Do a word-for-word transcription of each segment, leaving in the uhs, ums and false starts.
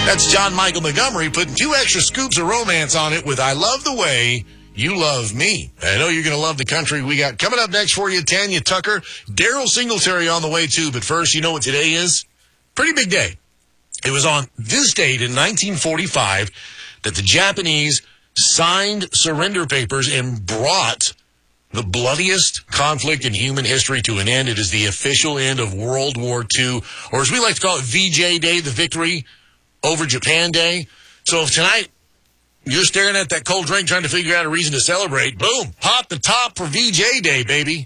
That's John Michael Montgomery putting two extra scoops of romance on it with I Love the Way You Love Me. I know you're going to love the country we got. Coming up next for you, Tanya Tucker, Daryl Singletary on the way too. But first, you know what today is? Pretty big day. It was on this date in nineteen forty-five that the Japanese signed surrender papers and brought the bloodiest conflict in human history to an end. It is the official end of World War Two, or as we like to call it, V J Day, the Victory over Japan Day. So if tonight you're staring at that cold drink trying to figure out a reason to celebrate, boom, pop the top for V J Day, baby.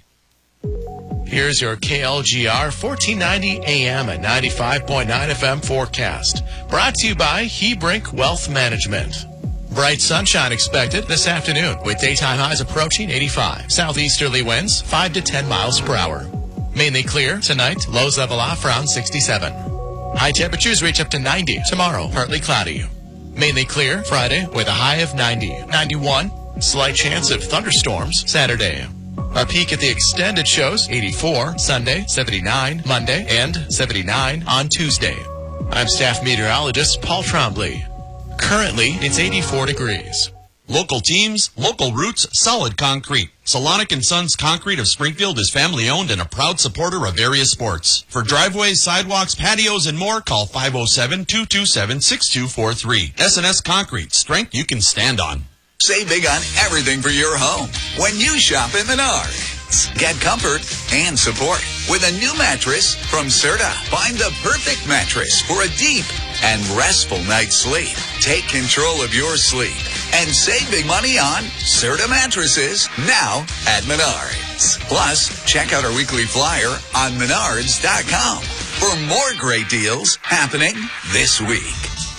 Here's your K L G R fourteen ninety A M and ninety-five point nine F M forecast. Brought to you by Hebrink Wealth Management. Bright sunshine expected this afternoon with daytime highs approaching eighty-five. Southeasterly winds five to ten miles per hour. Mainly clear tonight, lows level off around sixty-seven. High temperatures reach up to ninety. Tomorrow, partly cloudy. Mainly clear Friday with a high of ninety. ninety-one. Slight chance of thunderstorms Saturday. Our peak at the extended shows eighty-four. Sunday, seventy-nine. Monday, and seventy-nine on Tuesday. I'm staff meteorologist Paul Trombley. Currently, it's eighty-four degrees. Local teams, local roots, solid concrete. Solonic and Sons Concrete of Springfield is family-owned and a proud supporter of various sports. For driveways, sidewalks, patios, and more, call five oh seven, two two seven, six two four three. S and S Concrete, strength you can stand on. Save big on everything for your home when you shop at Menards. Get comfort and support with a new mattress from Serta. Find the perfect mattress for a deep and restful night's sleep. Take control of your sleep and save big money on Serta mattresses now at Menards. Plus, check out our weekly flyer on menards dot com for more great deals happening this week.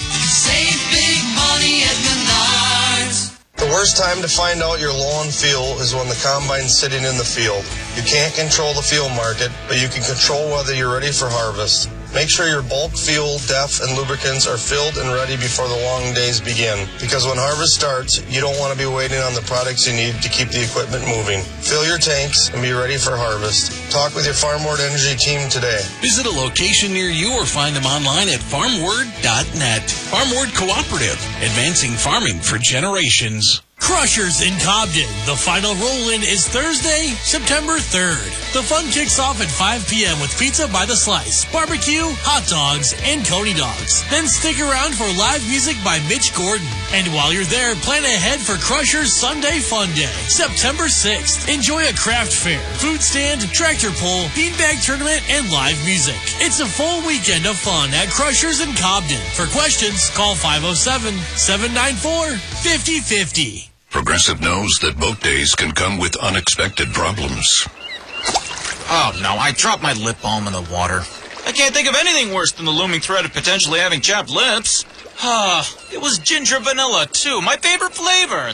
Save big money at Menards. The worst time to find out you're low on fuel is when the combine's sitting in the field. You can't control the fuel market, but you can control whether you're ready for harvest. Make sure your bulk fuel, def, and lubricants are filled and ready before the long days begin. Because when harvest starts, you don't want to be waiting on the products you need to keep the equipment moving. Fill your tanks and be ready for harvest. Talk with your FarmWord Energy team today. Visit a location near you or find them online at farm word dot net. FarmWord Cooperative, advancing farming for generations. Crushers in Cobden. The final roll-in is Thursday, September third. The fun kicks off at five p.m. with pizza by the slice, barbecue, hot dogs, and Coney dogs. Then stick around for live music by Mitch Gordon. And while you're there, plan ahead for Crushers Sunday Fun Day, September sixth. Enjoy a craft fair, food stand, tractor pull, beanbag tournament, and live music. It's a full weekend of fun at Crushers in Cobden. For questions, call five oh seven, seven nine four, five oh five oh. Progressive knows that boat days can come with unexpected problems. Oh, no, I dropped my lip balm in the water. I can't think of anything worse than the looming threat of potentially having chapped lips. Ah, it was ginger vanilla, too, my favorite flavor.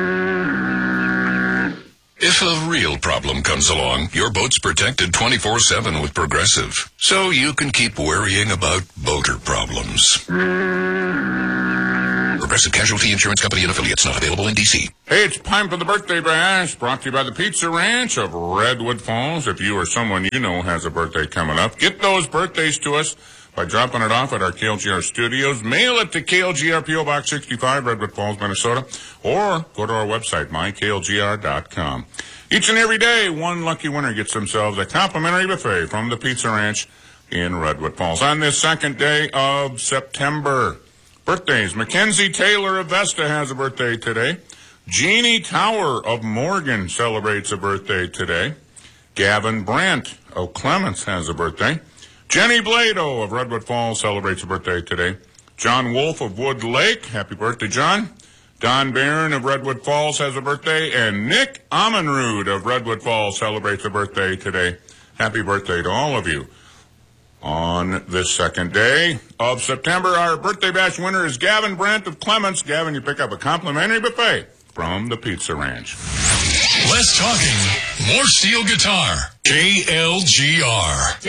If a real problem comes along, your boat's protected twenty-four seven with Progressive, so you can keep worrying about boater problems. Progressive Casualty Insurance Company and affiliates, not available in D C. Hey, it's time for the Birthday Bash, brought to you by the Pizza Ranch of Redwood Falls. If you or someone you know has a birthday coming up, get those birthdays to us by dropping it off at our K L G R studios. Mail it to K L G R, P O Box sixty-five, Redwood Falls, Minnesota, or go to our website, my K L G R dot com. Each and every day, one lucky winner gets themselves a complimentary buffet from the Pizza Ranch in Redwood Falls. On this second day of September, birthdays. Mackenzie Taylor of Vesta has a birthday today. Jeannie Tower of Morgan celebrates a birthday today. Gavin Brandt of Clements has a birthday. Jenny Blado of Redwood Falls celebrates a birthday today. John Wolf of Wood Lake, happy birthday, John. Don Barron of Redwood Falls has a birthday. And Nick Amenrud of Redwood Falls celebrates a birthday today. Happy birthday to all of you. On this second day of September, our Birthday Bash winner is Gavin Brandt of Clements. Gavin, you pick up a complimentary buffet from the Pizza Ranch. Less talking, more steel guitar. K L G R.